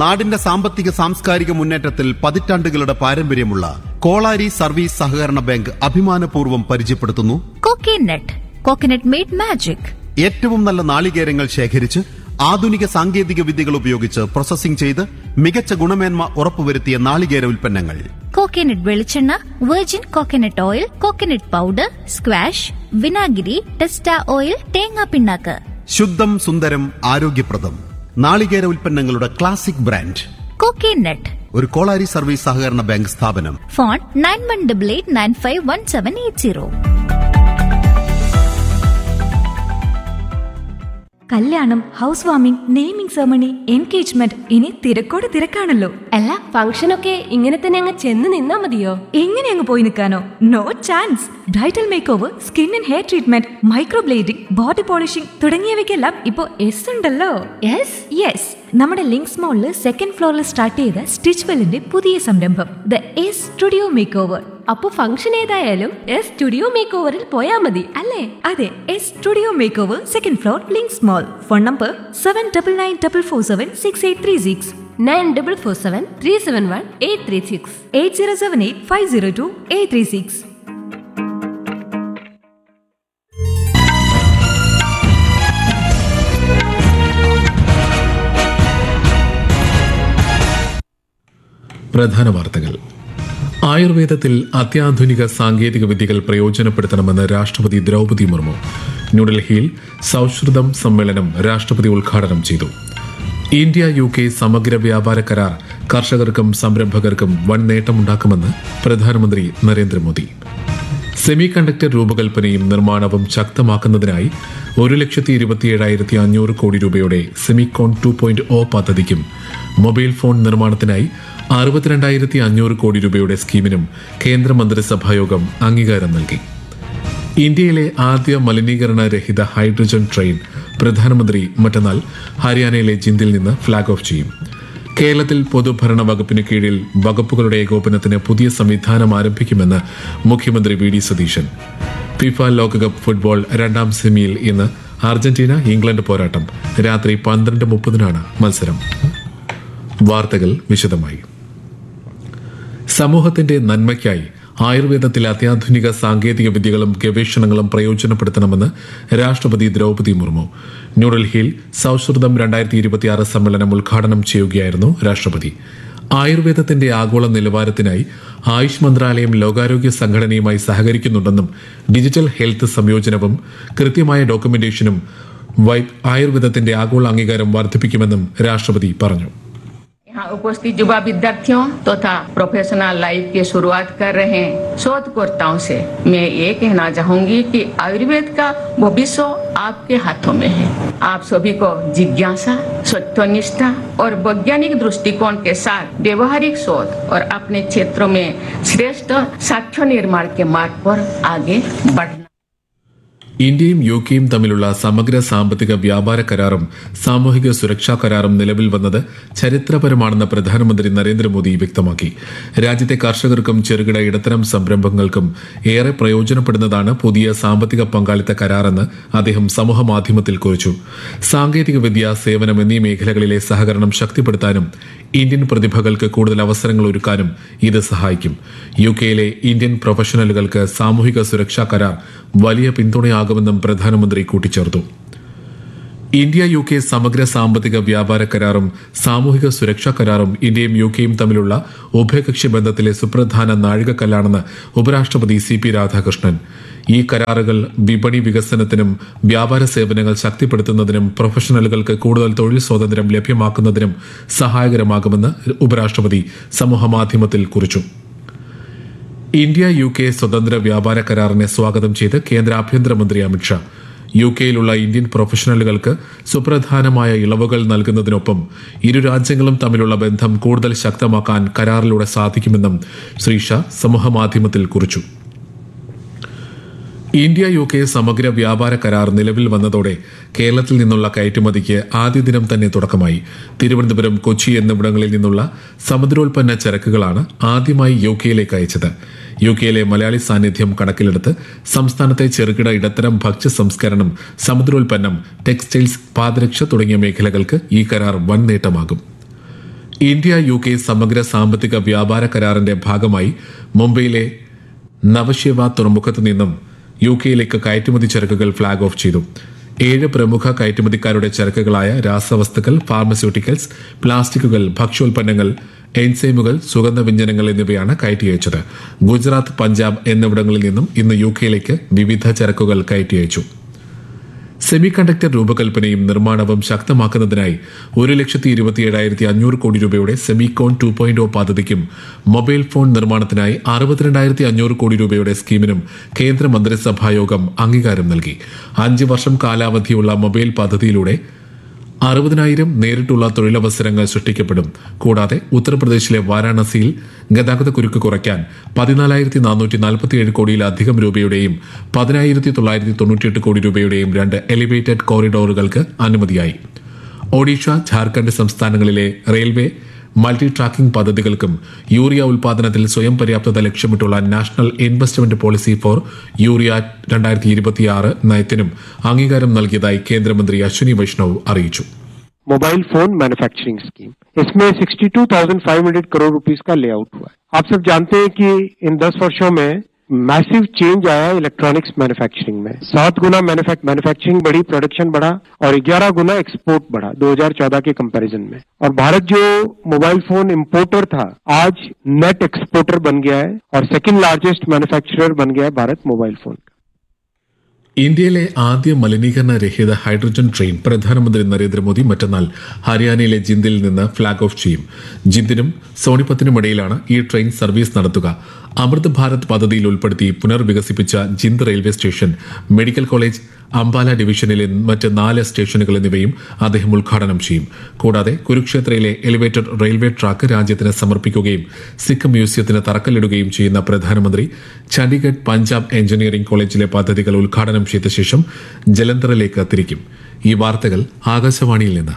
നാടിന്റെ സാമ്പത്തിക സാംസ്കാരിക മുന്നേറ്റത്തിൽ പതിറ്റാണ്ടുകളുടെ പാരമ്പര്യമുള്ള കോളാരി സർവീസ് സഹകരണ ബാങ്ക് അഭിമാനപൂർവ്വം പരിചയപ്പെടുത്തുന്നു കോക്കനട്ട് മെയ്ഡ് മാജിക്. ഏറ്റവും നല്ല നാളികേരങ്ങൾ ശേഖരിച്ച് ആധുനിക സാങ്കേതിക വിദ്യകൾ ഉപയോഗിച്ച് പ്രോസസ്സിംഗ് ചെയ്ത് മികച്ച ഗുണമേന്മ ഉറപ്പുവരുത്തിയ നാളികേര ഉൽപ്പന്നങ്ങൾ. കോക്കനട്ട് വെളിച്ചെണ്ണ, virgin coconut oil, coconut powder, squash, വിനാഗിരി, ടെസ്റ്റ ഓയിൽ, തേങ്ങാ പിണ്ണാക്ക്. ശുദ്ധം, സുന്ദരം, ആരോഗ്യപ്രദം നാളികേര ഉൽപ്പന്നങ്ങളുടെ ക്ലാസിക് ബ്രാൻഡ് കോക്കനട്ട്. ഒരു കോളാരി സർവീസ് സഹകരണ ബാങ്ക് സ്ഥാപനം. ഫോൺ 9188951780. കല്യാണം, house warming, naming ceremony, engagement, ഇനി തിരക്കോട് തിരക്കാണല്ലോ. അല്ല, ഫംഗ്ഷനൊക്കെ ഇങ്ങനെ തന്നെ അങ്ങ് ചെന്ന് നിന്നാ മതിയോ? എങ്ങനെ അങ്ങ് പോയി നിൽക്കാനോ? No chance. Bridal make over, skin and hair treatment, microblading, body polishing തുടങ്ങിയവയ്ക്കെല്ലാം ഇപ്പോ എസ് ഉണ്ടല്ലോ. യെസ്, നമ്മുടെ ലിങ്ക്സ് മോളിൽ സെക്കൻഡ് ഫ്ലോറിൽ സ്റ്റാർട്ട് ചെയ്ത സ്റ്റിച്ച് വെല്ലിന്റെ പുതിയ സംരംഭം the S studio make over. അപ്പൊ ഫംഗ്ഷൻ ഏതായാലും എസ് സ്റ്റുഡിയോ മേക്ക് ഓവറിൽ പോയാ മതി അല്ലേ? അതെ, S studio make over, second floor, links മോൾ. Phone number 7994476836, 9447371836, 8078502836. പ്രധാന വാർത്തകൾ. ആയുർവേദത്തിൽ അത്യാധുനിക സാങ്കേതിക വിദ്യകൾ പ്രയോജനപ്പെടുത്തണമെന്ന് രാഷ്ട്രപതി ദ്രൗപദി മുർമു. ന്യൂഡൽഹിയിൽ സൌഹൃദം സമ്മേളനം രാഷ്ട്രപതി ഉദ്ഘാടനം ചെയ്തു. ഇന്ത്യ UK സമഗ്ര വ്യാപാര കരാർ കർഷകർക്കും സംരംഭകർക്കും വൻ നേട്ടമുണ്ടാക്കുമെന്ന് പ്രധാനമന്ത്രി നരേന്ദ്രമോദി. സെമി കണ്ടക്ടർ രൂപകൽപ്പനയും നിർമ്മാണവും ശക്തമാക്കുന്നതിനായി 1,27,500 കോടി രൂപയുടെ സെമിക്കോൺ 2.0 പദ്ധതിക്കും മൊബൈൽ ഫോൺ നിർമ്മാണത്തിനായി 62,500 കോടി രൂപയുടെ സ്കീമിനും കേന്ദ്രമന്ത്രിസഭായോഗം അംഗീകാരം നൽകി. ഇന്ത്യയിലെ ആദ്യ മലിനീകരണ രഹിത ഹൈഡ്രജൻ ട്രെയിൻ പ്രധാനമന്ത്രി മറ്റന്നാൾ ഹരിയാനയിലെ ജിന്ദിൽ നിന്ന് ഫ്ളാഗ് ഓഫ് ചെയ്യും. കേരളത്തിൽ പൊതുഭരണ വകുപ്പിന് കീഴിൽ വകുപ്പുകളുടെ ഏകോപനത്തിന് പുതിയ സംവിധാനം ആരംഭിക്കുമെന്ന് മുഖ്യമന്ത്രി വി ഡി സതീശൻ. ഫിഫ ലോകകപ്പ് ഫുട്ബോൾ രണ്ടാം സെമിയിൽ ഇന്ന് അർജന്റീന ഇംഗ്ലണ്ട് പോരാട്ടം. രാത്രി 12:30 മത്സരം. വാർത്തകൾ വിശദമായി. സമൂഹത്തിന്റെ നന്മയ്ക്കായി ആയുർവേദത്തിലെ അത്യാധുനിക സാങ്കേതിക വിദ്യകളും ഗവേഷണങ്ങളും പ്രയോജനപ്പെടുത്തണമെന്ന് രാഷ്ട്രപതി ദ്രൗപദി മുർമു. ന്യൂഡൽഹിയിൽ സൌഹൃദം 2026 സമ്മേളനം ഉദ്ഘാടനം ചെയ്യുകയായിരുന്നു രാഷ്ട്രപതി. ആയുർവേദത്തിന്റെ ആഗോള നിലവാരത്തിനായി ആയുഷ് മന്ത്രാലയം ലോകാരോഗ്യ സംഘടനയുമായി സഹകരിക്കുന്നുണ്ടെന്നും ഡിജിറ്റൽ ഹെൽത്ത് സംയോജനവും കൃത്യമായ ഡോക്യുമെന്റേഷനും ആയുർവേദത്തിന്റെ ആഗോള അംഗീകാരം വർദ്ധിപ്പിക്കുമെന്നും രാഷ്ട്രപതി പറഞ്ഞു. यहाँ उपस्थित युवा विद्यार्थियों तथा प्रोफेशनल लाइफ की शुरुआत कर रहे शोधकर्ताओं से मैं ये कहना चाहूंगी कि आयुर्वेद का भविष्य आपके हाथों में है. आप सभी को जिज्ञासा, सत्यनिष्ठा और वैज्ञानिक दृष्टिकोण के साथ व्यवहारिक शोध और अपने क्षेत्रों में श्रेष्ठ साक्ष्य निर्माण के मार्ग पर आगे बढ़ना. ഇന്ത്യയും യുകെയും തമ്മിലുള്ള സമഗ്ര സാമ്പത്തിക വ്യാപാര കരാറും സാമൂഹിക സുരക്ഷാ കരാറും നിലവിൽ വന്നത് ചരിത്രപരമാണെന്ന് പ്രധാനമന്ത്രി നരേന്ദ്രമോദി വ്യക്തമാക്കി. രാജ്യത്തെ കർഷകർക്കും ചെറുകിട ഇടത്തരം സംരംഭങ്ങൾക്കും ഏറെ പ്രയോജനപ്പെടുന്നതാണ് പുതിയ സാമ്പത്തിക പങ്കാളിത്ത കരാറെന്ന് അദ്ദേഹം സമൂഹമാധ്യമത്തിൽ കുറിച്ചു. സാങ്കേതികവിദ്യ, സേവനം എന്നീ മേഖലകളിലെ സഹകരണം ശക്തിപ്പെടുത്താനും ഇന്ത്യൻ പ്രതിഭകൾക്ക് കൂടുതൽ അവസരങ്ങൾ ഒരുക്കാനും ഇത് സഹായിക്കും. യുകെയിലെ ഇന്ത്യൻ പ്രൊഫഷണലുകൾക്ക് സാമൂഹിക സുരക്ഷാ കരാർ വലിയ പിന്തുണയാകുമെന്നും പ്രധാനമന്ത്രി കൂട്ടിച്ചേർത്തു. ഇന്ത്യ UK സമഗ്ര സാമ്പത്തിക വ്യാപാര കരാറും സാമൂഹിക സുരക്ഷാ കരാറും ഇന്ത്യയും യുകെയും തമ്മിലുള്ള ഉഭയകക്ഷി ബന്ധത്തിലെ സുപ്രധാന നാഴികക്കല്ലാണെന്ന് ഉപരാഷ്ട്രപതി CP രാധാകൃഷ്ണൻ. ഈ കരാറുകൾ വിപണി വികസനത്തിനും വ്യാപാര സേവനങ്ങൾ ശക്തിപ്പെടുത്തുന്നതിനും പ്രൊഫഷണലുകൾക്ക് കൂടുതൽ തൊഴിൽ സ്വാതന്ത്ര്യം ലഭ്യമാക്കുന്നതിനും സഹായകരമാകുമെന്ന് ഉപരാഷ്ട്രപതി സമൂഹമാധ്യമത്തിൽ കുറിച്ചു. ഇന്ത്യ UK സ്വതന്ത്ര വ്യാപാര കരാറിനെ സ്വാഗതം ചെയ്ത് കേന്ദ്ര ആഭ്യന്തരമന്ത്രി അമിത്ഷാ. യുകെയിലുള്ള ഇന്ത്യൻ പ്രൊഫഷണലുകൾക്ക് സുപ്രധാനമായ ഇളവുകൾ നൽകുന്നതിനൊപ്പം ഇരു രാജ്യങ്ങളും തമ്മിലുള്ള ബന്ധം കൂടുതൽ ശക്തമാക്കാൻ കരാറിലൂടെ സാധിക്കുമെന്നും ശ്രീ ഷാ സമൂഹമാധ്യമത്തിൽ കുറിച്ചു. ഇന്ത്യ UK സമഗ്ര വ്യാപാര കരാർ നിലവിൽ വന്നതോടെ കേരളത്തിൽ നിന്നുള്ള കയറ്റുമതിക്ക് ആദ്യ ദിനം തന്നെ തുടക്കമായി. തിരുവനന്തപുരം, കൊച്ചി എന്നിവിടങ്ങളിൽ നിന്നുള്ള സമുദ്രോൽപ്പന്ന ചരക്കുകളാണ് ആദ്യമായി യുകെയിലേക്ക് അയച്ചത്. യുകെയിലെ മലയാളി സാന്നിധ്യം കണക്കിലെടുത്ത് സംസ്ഥാനത്തെ ചെറുകിട ഇടത്തരം ഭക്ഷ്യ സംസ്കരണം, സമുദ്രോൽപ്പന്നം, ടെക്സ്റ്റൈൽസ്, പാദരക്ഷ തുടങ്ങിയ മേഖലകൾക്ക് ഈ കരാർ വൻ നേട്ടമാകും. ഇന്ത്യ UK സമഗ്ര സാമ്പത്തിക വ്യാപാര കരാറിന്റെ ഭാഗമായി മുംബൈയിലെ നവശിവ തുറമുഖത്ത് നിന്നും UK കയറ്റുമതി ചരക്കുകൾ ഫ്ളാഗ് ഓഫ് ചെയ്തു. 7 പ്രമുഖ കയറ്റുമതിക്കാരുടെ ചരക്കുകളായ രാസവസ്തുക്കൾ, ഫാർമസ്യൂട്ടിക്കൽസ്, പ്ലാസ്റ്റിക്കുകൾ, ഭക്ഷ്യോൽപ്പന്നങ്ങൾ, എൻസൈമുകൾ, സുഗന്ധവ്യഞ്ജനങ്ങൾ എന്നിവയാണ് കയറ്റി അയച്ചത്. ഗുജറാത്ത്, പഞ്ചാബ് എന്നിവിടങ്ങളിൽ നിന്നും ഇന്ന് UK വിവിധ ചരക്കുകൾ കയറ്റി അയച്ചു. സെമി കണ്ടക്ടർ രൂപകൽപ്പനയും നിർമ്മാണവും ശക്തമാക്കുന്നതിനായി 1,27,500 കോടി രൂപയുടെ സെമികോൺ 2.0 പദ്ധതിക്കും മൊബൈൽ ഫോൺ നിർമ്മാണത്തിനായി 62,500 കോടി രൂപയുടെ സ്കീമിനും കേന്ദ്ര മന്ത്രിസഭായോഗം അംഗീകാരം നൽകി. 5 വർഷം കാലാവധിയുള്ള മൊബൈൽ പദ്ധതിയിലൂടെ 60,000 നേരിട്ടുള്ള തൊഴിലവസരങ്ങൾ സൃഷ്ടിക്കപ്പെടും. കൂടാതെ ഉത്തർപ്രദേശിലെ വാരാണസിയിൽ ഗതാഗതക്കുരുക്ക് കുറയ്ക്കാൻ 14,447 കോടിയിലധികം രൂപയുടെയും 10,998 കോടി രൂപയുടെയും 2 എലിവേറ്റഡ് കോറിഡോറുകൾക്ക് അനുമതിയായി. ഒഡീഷ, ഝാർഖണ്ഡ് സംസ്ഥാനങ്ങളിലെ റെയിൽവേ മൾട്ടി ട്രാക്കിംഗ് പദ്ധതികൾക്കും യൂറിയ ഉൽപാദനത്തിൽ സ്വയം പര്യാപ്തത ലക്ഷ്യമിട്ടുള്ള national investment policy four urea 2026 നയത്തിനും അംഗീകാരം നൽകിയതായി കേന്ദ്രമന്ത്രി അശ്വിനി വൈഷ്ണവ് അറിയിച്ചു. मोबाइल फोन मैन्युफैक्चरिंग स्कीम, इसमें 62,500 करोड़ रुपीस का लेआउट हुआ है. आप सब जानते हैं कि इन 10 वर्षों में मैसिव चेंज आया है इलेक्ट्रॉनिक्स मैन्युफैक्चरिंग में. 7 गुना मैन्युफैक्चरिंग बढ़ी, प्रोडक्शन बढ़ा और 11 गुना एक्सपोर्ट बढ़ा 2014 के कंपैरिजन में. और भारत जो मोबाइल फोन इंपोर्टर था आज नेट एक्सपोर्टर बन गया है और सेकंड लार्जेस्ट मैन्युफैक्चरर बन गया है भारत मोबाइल फोन. ഇന്ത്യയിലെ ആദ്യ മലിനീകരണ രഹിത ഹൈഡ്രജൻ ട്രെയിൻ പ്രധാനമന്ത്രി നരേന്ദ്രമോദി മറ്റന്നാൾ ഹരിയാനയിലെ ജിന്ദിൽ നിന്ന് ഫ്ളാഗ് ഓഫ് ചെയ്യും. ജിന്ദിനും സോണിപത്തിനുമിടയിലാണ് ഈ ട്രെയിൻ സർവീസ് നടത്തുക. അമൃത് ഭാരത് പദ്ധതിയിൽ ഉൾപ്പെടുത്തി പുനർവികസിപ്പിച്ച Jind railway station, medical college, Ambala ഡിവിഷനിലെ മറ്റ് 4 സ്റ്റേഷനുകൾ എന്നിവയും അദ്ദേഹം ഉദ്ഘാടനം ചെയ്യും. കൂടാതെ കുരുക്ഷേത്രയിലെ എലിവേറ്റഡ് റെയിൽവേ ട്രാക്ക് രാജ്യത്തിന് സമർപ്പിക്കുകയും സിഖ് മ്യൂസിയത്തിന് തറക്കല്ലിടുകയും ചെയ്യുന്ന പ്രധാനമന്ത്രി ചണ്ഡീഗഡ് പഞ്ചാബ് എഞ്ചിനീയറിംഗ് കോളേജിലെ പദ്ധതികൾ ഉദ്ഘാടനം ചെയ്ത ശേഷം ജലന്ധറിലേക്ക് തിരിക്കും. ഈ വാർത്തകൾ ആകാശവാണിയിൽ നിന്ന്.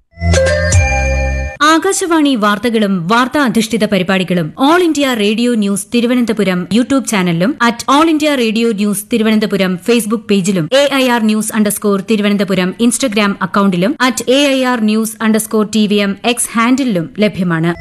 ആകാശവാണി വാർത്തകളും വാർത്താ അധിഷ്ഠിത പരിപാടികളും all India radio news Thiruvananthapuram YouTube ചാനലിലും at all India radio news Thiruvananthapuram Facebook പേജിലും AIR ന്യൂസ് _ ഇൻസ്റ്റഗ്രാം അക്കൌണ്ടിലും at AIR news _ TVM X ഹാൻഡിലും ലഭ്യമാണ്.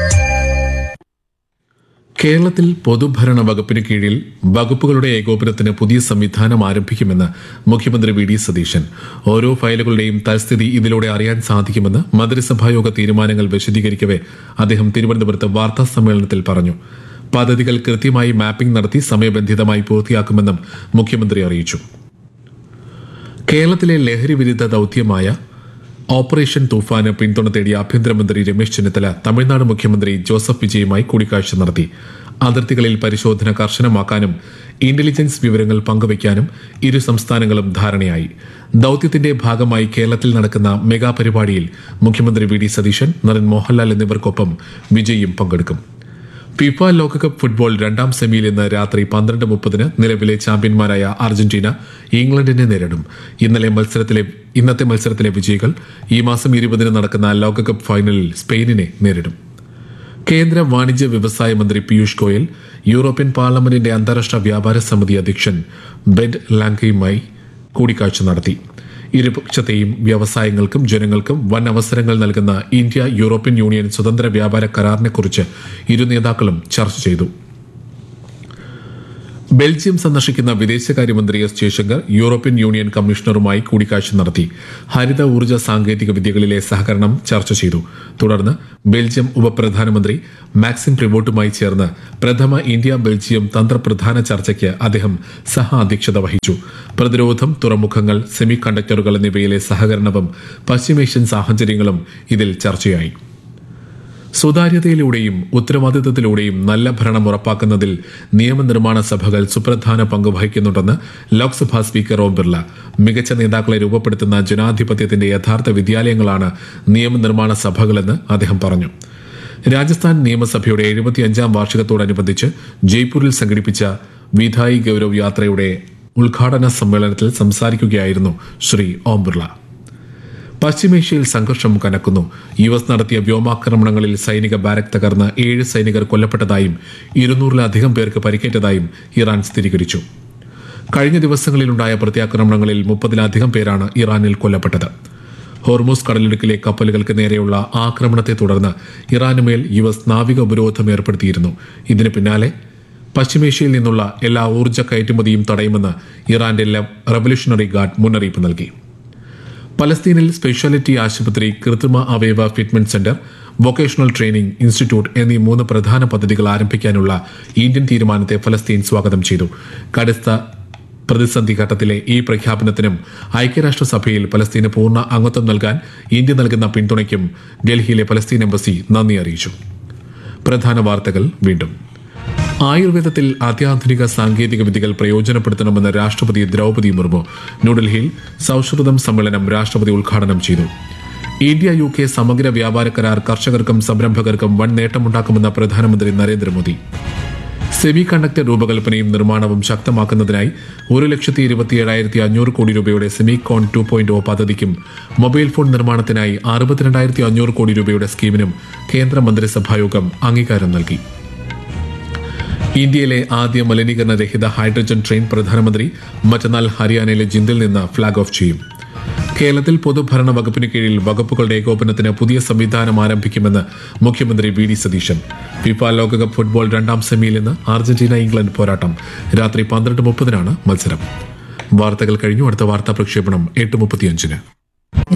കേരളത്തിൽ പൊതുഭരണ വകുപ്പിന് കീഴിൽ വകുപ്പുകളുടെ ഏകോപനത്തിന് പുതിയ സംവിധാനം ആരംഭിക്കുമെന്ന് മുഖ്യമന്ത്രി വി ഡി സതീശൻ. ഓരോ ഫയലുകളുടെയും തൽസ്ഥിതി ഇതിലൂടെ അറിയാൻ സാധിക്കുമെന്ന് മന്ത്രിസഭായോഗ തീരുമാനങ്ങൾ വിശദീകരിക്കവെ അദ്ദേഹം തിരുവനന്തപുരത്ത് വാർത്താ സമ്മേളനത്തിൽ പറഞ്ഞു. പദ്ധതികൾ കൃത്യമായി മാപ്പിംഗ് നടത്തി സമയബന്ധിതമായി പൂർത്തിയാക്കുമെന്നും മുഖ്യമന്ത്രി അറിയിച്ചു. കേരളത്തിലെ ലഹരി വിരുദ്ധ ദൌത്യമായ ഓപ്പറേഷൻ തൂഫാന് പിന്തുണ തേടിയ ആഭ്യന്തരമന്ത്രി രമേശ് ചെന്നിത്തല തമിഴ്നാട് മുഖ്യമന്ത്രി ജോസഫ് വിജയുമായി കൂടിക്കാഴ്ച നടത്തി. അതിർത്തികളിൽ പരിശോധന കർശനമാക്കാനും ഇന്റലിജൻസ് വിവരങ്ങൾ പങ്കുവയ്ക്കാനും ഇരു സംസ്ഥാനങ്ങളും ധാരണയായി. ദൌത്യത്തിന്റെ ഭാഗമായി കേരളത്തിൽ നടക്കുന്ന മെഗാ പരിപാടിയിൽ മുഖ്യമന്ത്രി വി ഡി സതീശൻ, നടൻ മോഹൻലാൽ എന്നിവർക്കൊപ്പം വിജയും പങ്കെടുക്കും. ഫിഫ ലോകകപ്പ് ഫുട്ബോൾ 2ാം സെമിയിൽ ഇന്ന് രാത്രി 12:30 നിലവിലെ ചാമ്പ്യന്മാരായ അർജന്റീന ഇംഗ്ലണ്ടിനെ നേരിടും. ഇന്നത്തെ മത്സരത്തിലെ വിജയികൾ ഈ മാസം 20 നടക്കുന്ന ലോകകപ്പ് ഫൈനലിൽ സ്പെയിനിനെ നേരിടും. കേന്ദ്ര വാണിജ്യ വ്യവസായ മന്ത്രി പീയൂഷ് ഗോയൽ യൂറോപ്യൻ പാർലമെന്റിന്റെ അന്താരാഷ്ട്ര വ്യാപാര സമിതി അധ്യക്ഷൻ ബെന്റ് ലാങ്കയുമായി കൂടിക്കാഴ്ച നടത്തി. ഇരുപക്ഷത്തെയും വ്യവസായങ്ങൾക്കും ജനങ്ങൾക്കും വൻ അവസരങ്ങൾ നൽകുന്ന ഇന്ത്യ യൂറോപ്യൻ യൂണിയൻ സ്വതന്ത്ര വ്യാപാര കരാറിനെക്കുറിച്ച് ഇരു നേതാക്കളും ചർച്ച ചെയ്തു. ബെൽജിയം സന്ദർശിക്കുന്ന വിദേശകാര്യമന്ത്രി എസ് ജയശങ്കർ യൂറോപ്യൻ യൂണിയൻ കമ്മീഷണറുമായി കൂടിക്കാഴ്ച നടത്തി. ഹരിത ഊർജ്ജ സാങ്കേതിക വിദ്യകളിലെ സഹകരണം ചർച്ച ചെയ്തു. തുടർന്ന് ബെൽജിയം ഉപപ്രധാനമന്ത്രി മാക്സിം പ്രിവോട്ടുമായി ചേർന്ന് പ്രഥമ ഇന്ത്യ ബെൽജിയം തന്ത്രപ്രധാന ചർച്ചയ്ക്ക് അദ്ദേഹം സഹ അധ്യക്ഷത വഹിച്ചു. പ്രതിരോധം, തുറമുഖങ്ങൾ, സെമി കണ്ടക്ടറുകൾ എന്നിവയിലെ സഹകരണവും പശ്ചിമേഷ്യൻ സാഹചര്യങ്ങളും ഇതിൽ ചർച്ചയായി. സുതാര്യതയിലൂടെയും ഉത്തരവാദിത്തത്തിലൂടെയും നല്ല ഭരണം ഉറപ്പാക്കുന്നതിൽ നിയമനിർമ്മാണ സഭകൾ സുപ്രധാന പങ്ക് വഹിക്കുന്നുണ്ടെന്ന് ലോക്സഭാ സ്പീക്കർ ഓം ബിർള. മികച്ച നേതാക്കളെ രൂപപ്പെടുത്തുന്ന ജനാധിപത്യത്തിന്റെ യഥാർത്ഥ വിദ്യാലയങ്ങളാണ് നിയമനിർമ്മാണ സഭകളെന്ന് അദ്ദേഹം പറഞ്ഞു. രാജസ്ഥാൻ നിയമസഭയുടെ 75ാം വാർഷികത്തോടനുബന്ധിച്ച് ജയ്പൂരിൽ സംഘടിപ്പിച്ച വിധായി ഗൌരവ് യാത്രയുടെ ഉദ്ഘാടന സമ്മേളനത്തിൽ സംസാരിക്കുകയായിരുന്നു ശ്രീ ഓം ബിർള. പശ്ചിമേഷ്യയിൽ സംഘർഷം കനക്കുന്നു. US നടത്തിയ വ്യോമാക്രമണങ്ങളിൽ സൈനിക ബാരക് തകർന്ന് 7 സൈനികർ കൊല്ലപ്പെട്ടതായും 200-ലധികം പേർക്ക് പരിക്കേറ്റതായും ഇറാൻ സ്ഥിരീകരിച്ചു. കഴിഞ്ഞ ദിവസങ്ങളിലുണ്ടായ പ്രത്യാക്രമണങ്ങളിൽ 30-ലധികം പേരാണ് ഇറാനിൽ കൊല്ലപ്പെട്ടത്. ഹോർമൂസ് കടലിടുക്കിലെ കപ്പലുകൾക്ക് നേരെയുള്ള ആക്രമണത്തെ തുടർന്ന് ഇറാനുമേൽ US നാവിക ഉപരോധം ഏർപ്പെടുത്തിയിരുന്നു. ഇതിന് പിന്നാലെ പശ്ചിമേഷ്യയിൽ നിന്നുള്ള എല്ലാ ഊർജ്ജ കയറ്റുമതിയും തടയുമെന്ന് ഇറാന്റെ റവല്യൂഷണറി ഗാർഡ് മുന്നറിയിപ്പ് നൽകി. പലസ്തീനിൽ സ്പെഷ്യാലിറ്റി ആശുപത്രി, കൃത്രിമ അവയവ fitment centre, vocational training institute എന്നീ 3 പ്രധാന പദ്ധതികൾ ആരംഭിക്കാനുള്ള ഇന്ത്യൻ തീരുമാനത്തെ ഫലസ്തീൻ സ്വാഗതം ചെയ്തു. കടുത്ത പ്രതിസന്ധി ഘട്ടത്തിലെ ഈ പ്രഖ്യാപനത്തിനും ഐക്യരാഷ്ട്രസഭയിൽ പലസ്തീന് പൂർണ്ണ അംഗത്വം നൽകാൻ ഇന്ത്യ നൽകുന്ന പിന്തുണയ്ക്കും ഡൽഹിയിലെ പലസ്തീൻ എംബസി നന്ദി അറിയിച്ചു. പ്രധാന വാർത്തകൾ വീണ്ടും. ആയുർവേദത്തിൽ അത്യാധുനിക സാങ്കേതിക വിദ്യകൾ പ്രയോജനപ്പെടുത്തണമെന്ന് രാഷ്ട്രപതി ദ്രൌപദി മുർമു. ന്യൂഡൽഹിയിൽ സൌഹൃദം സമ്മേളനം രാഷ്ട്രപതി ഉദ്ഘാടനം ചെയ്തു. ഇന്ത്യ UK സമഗ്ര വ്യാപാര കരാർ കർഷകർക്കും സംരംഭകർക്കും വൻ നേട്ടമുണ്ടാക്കുമെന്ന് പ്രധാനമന്ത്രി നരേന്ദ്രമോദി. സെമി കണ്ടക്ടർ രൂപകൽപ്പനയും നിർമ്മാണവും ശക്തമാക്കുന്നതിനായി 1,27,500 കോടി രൂപയുടെ സെമികോൺ 2.0 പദ്ധതിക്കും മൊബൈൽ ഫോൺ നിർമ്മാണത്തിനായി 62,500 കോടി രൂപയുടെ സ്കീമിനും കേന്ദ്ര മന്ത്രിസഭായോഗം അംഗീകാരം നൽകി. ഇന്ത്യയിലെ ആദ്യ മലിനീകരണരഹിത ഹൈഡ്രജൻ ട്രെയിൻ പ്രധാനമന്ത്രി മറ്റന്നാൾ ഹരിയാനയിലെ ജിന്ദിൽ നിന്ന് ഫ്ളാഗ് ഓഫ് ചെയ്യും. കേരളത്തിൽ പൊതുഭരണ വകുപ്പിന് കീഴിൽ വകുപ്പുകളുടെ ഏകോപനത്തിന് പുതിയ സംവിധാനം ആരംഭിക്കുമെന്ന് മുഖ്യമന്ത്രി VD സതീശൻ. ഫിഫ ലോകകപ്പ് ഫുട്ബോൾ 2ാം സെമിയിൽ ഇന്ന് അർജന്റീന ഇംഗ്ലണ്ട് പോരാട്ടം. രാത്രി 12:30 മത്സരം. വാർത്തകൾ കഴിഞ്ഞു. അടുത്ത വാർത്താ പ്രക്ഷേപണം 8:35.